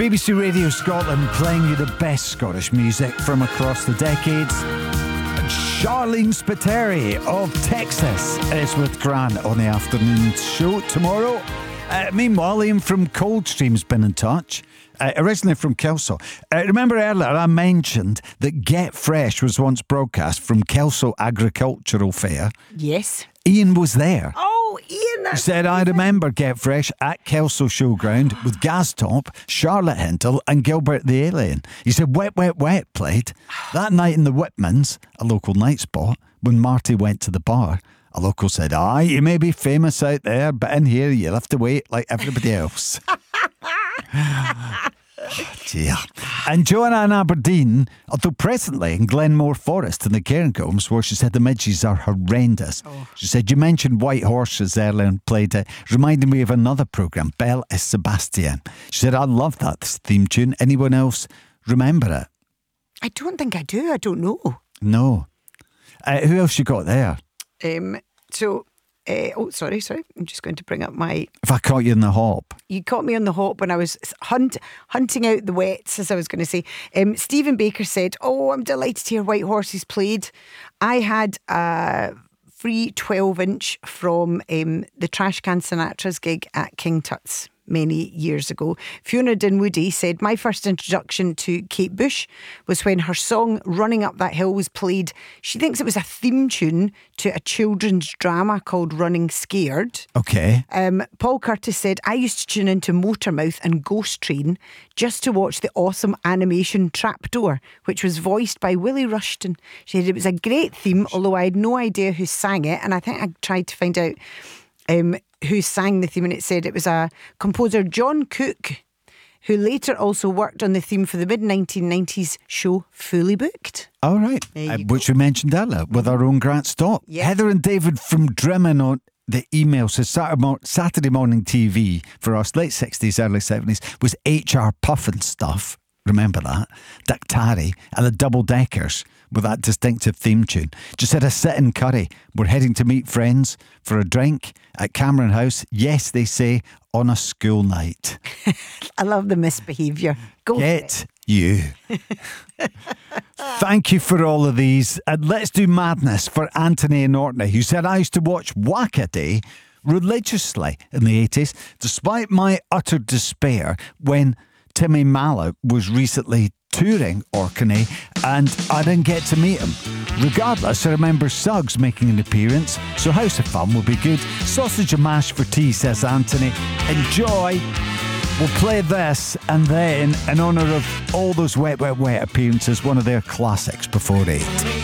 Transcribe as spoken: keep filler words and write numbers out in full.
B B C Radio Scotland playing you the best Scottish music from across the decades. Charlene Spiteri of Texas is with Grant on the afternoon show tomorrow. Uh, meanwhile, Ian from Coldstream's been in touch, uh, originally from Kelso. Uh, remember earlier I mentioned that Get Fresh was once broadcast from Kelso Agricultural Fair? Yes. Ian was there. Oh, Ian, that's He said, I remember Get Fresh at Kelso Showground with Gaztop, Charlotte Hintle and Gilbert the Alien. He said Wet, Wet, Wet played. That night in the Whitmans, a local night spot, when Marty went to the bar, a local said, aye, you may be famous out there, but in here you'll have to wait like everybody else. Oh, dear. And Joanna in Aberdeen, although presently in Glenmore Forest in the Cairngorms, where she said the midges are horrendous. Oh. She said, you mentioned White Horses earlier and played it, reminding me of another programme, Belle et Sebastian. She said, I love that theme tune. Anyone else remember it? I don't think I do. I don't know. No. Uh, who else you got there? Um. So, uh, oh, sorry, sorry. I'm just going to bring up my... If I caught you in the hop. You caught me on the hop when I was hunt, hunting out the wets, as I was going to say. Um, Stephen Baker said, oh, I'm delighted to hear White Horses played. I had a free twelve inch from um, the Trash Can Sinatra's gig at King Tut's many years ago. Fiona Dinwoody said, my first introduction to Kate Bush was when her song Running Up That Hill was played. She thinks it was a theme tune to a children's drama called Running Scared. Okay. Um, Paul Curtis said, I used to tune into Motormouth and Ghost Train just to watch the awesome animation Trapdoor, which was voiced by Willie Rushton. She said it was a great theme, although I had no idea who sang it, and I think I tried to find out um, who sang the theme, and it said it was a composer, John Cook, who later also worked on the theme for the mid nineteen nineties show Fully Booked. All right, uh, which we mentioned earlier with our own Grant Stock. Yep. Heather and David from Drimmen on the email says Saturday, mor- Saturday morning T V for us, late sixties, early seventies, was H R Puffin stuff. Remember that? Daktari and the Double Deckers with that distinctive theme tune. Just had a sit in Curry. We're heading to meet friends for a drink at Cameron House. Yes, they say, on a school night. I love the misbehaviour. Go Get you. Thank you for all of these. And let's do madness for Anthony and Orkney, who said, I used to watch Wackaday religiously in the eighties, despite my utter despair when Timmy Mallet was recently touring Orkney and I didn't get to meet him. Regardless, I remember Suggs making an appearance, so House of Fun will be good. Sausage and mash for tea, says Anthony. Enjoy. We'll play this, and then, in honour of all those Wet, Wet, Wet appearances, one of their classics before eight.